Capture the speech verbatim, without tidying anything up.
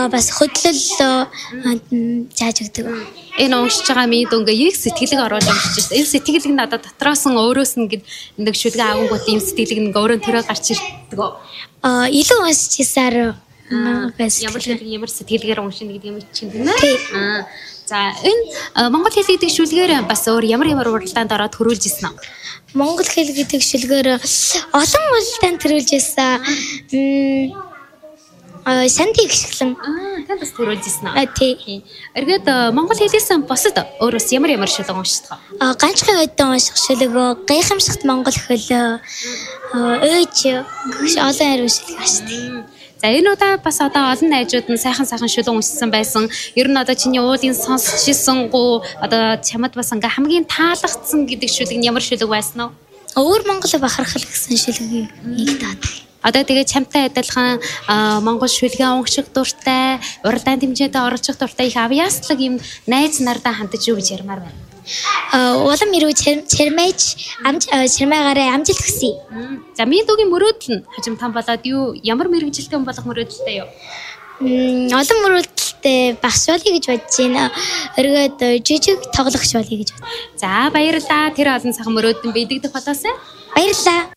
Аа бас хөдлөл зааж өгдөг. Энэ уншиж байгаа минь дөнгө их сэтгэлэг оруулж уншиж байна. Энэ сэтгэлэг надад дотроос нь өөрөөс нь нэг шүлгээ агангууд ийм сэтгэлэг нэг өөрөө төрөө гарч ирдэг. Аа илүү уншиж хийсаар бас ямар ямар сэтгэлгээр уншина гэдэг юм чинь тийм ээ. Аа. За энэ Монгол хэл гэдэг шүлгээр бас өөр ямар ямар уралдаанд ороод хөрвүүлж ирсэн үү? Монгол хэл гэдэг шүлгээр олон уралдаанд төрүүлж ирсэн. Аа сантиг гიშгэлэн. Аа тань бас төрүүлж ирсэн аа. Тий. Эргээд Монгол хэлээс босод өөрөөс ямар ямар шүлэг уншдаг вэ? Аа ганцхан өдөө унших шүлэг, гайхамшигт Монгол хэл, өөж олон ариун шүлэг ашигтай. За энэ удаа бас одоо олон найзууд нь сайхан сайхан шүлэг уншсан байсан. Ер нь одоо чиний уулын сонсчихсан гоо одоо чамд бас ингээ хамгийн таалагдсан гэдэг шүлэг нь ямар шүлэг байсан вэ? Өөр Монгол бахархал гэсэн шүлгийг нэг таадаг. Одоо тэгээ чамтай адилхан Монгол шүлгээ унших дуртай, уралдаан тэмцээнд оролцох дуртай их авьяаслаг юм найз нардаа хандаж юу гэж ярмаар байна. Аа улам ирүү чирмэж амж чирмээгараа амжилт хүсье. За минь дүүгийн мөрөөдөл нь хажим там болоод юу ямар мэрэгжилтэй хүн болох мөрөөдөлтэй юу? Мм олон мөрөөдөлтэй багш болъё гэж бодож байна. Өргөд жижиг тоглогч болъё гэж бод. За баярлалаа. Тэр олон сайхан мөрөөдөл бийдэгдэх болоосай. Баярлалаа.